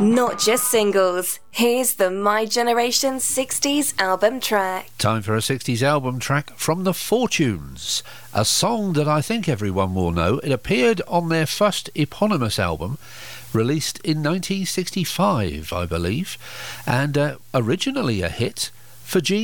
Not just singles. Here's the My Generation 60s album track. Time for a 60s album track from The Fortunes, a song that I think everyone will know. It appeared on their first eponymous album, released in 1965, I believe, and originally a hit for Gene